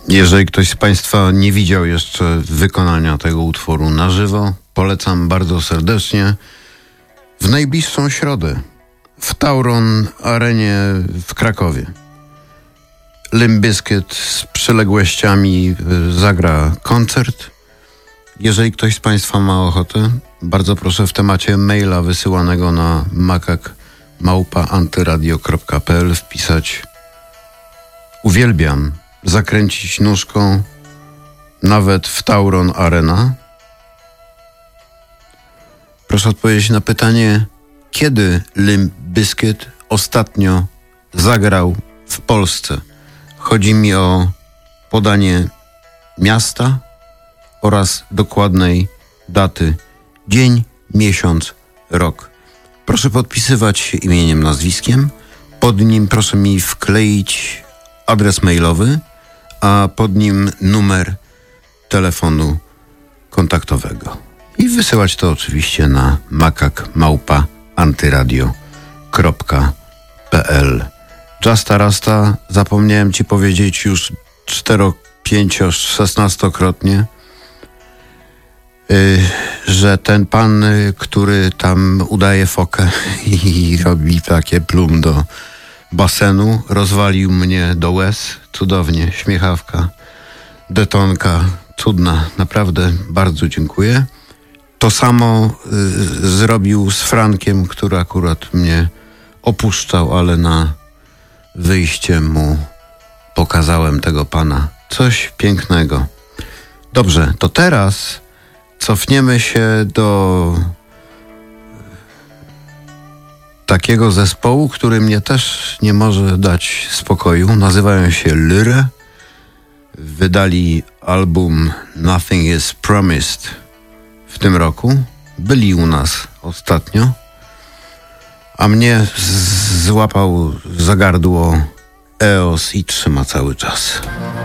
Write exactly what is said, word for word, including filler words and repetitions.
Jeżeli ktoś z Państwa nie widział jeszcze wykonania tego utworu na żywo, polecam bardzo serdecznie. W najbliższą środę w Tauron Arenie w Krakowie Limp Bizkit z przyległościami zagra koncert. Jeżeli ktoś z Państwa ma ochotę, bardzo proszę w temacie maila wysyłanego na makak małpa antyradio kropka p l wpisać: uwielbiam zakręcić nóżką nawet w Tauron Arena. Proszę odpowiedzieć na pytanie, kiedy Limp Bizkit ostatnio zagrał w Polsce. Chodzi mi o podanie miasta oraz dokładnej daty, dzień, miesiąc, rok. Proszę podpisywać się imieniem, nazwiskiem. Pod nim proszę mi wkleić adres mailowy, a pod nim numer telefonu kontaktowego. I wysyłać to oczywiście na makak małpa antyradio kropka p l. Justa Rasta, zapomniałem Ci powiedzieć już cztero, pięcio, szesnastokrotnie, yy, że ten pan, yy, który tam udaje fokę i robi takie plum do basenu, rozwalił mnie do łez. Cudownie, śmiechawka, detonka, cudna, naprawdę bardzo dziękuję. To samo y, zrobił z Frankiem, który akurat mnie opuszczał, ale na wyjście mu pokazałem tego pana. Coś pięknego. Dobrze, to teraz cofniemy się do takiego zespołu, który mnie też nie może dać spokoju. Nazywają się Lyre. Wydali album Nothing is Promised w tym roku. Byli u nas ostatnio, a mnie z- złapał za gardło E O S i trzyma cały czas.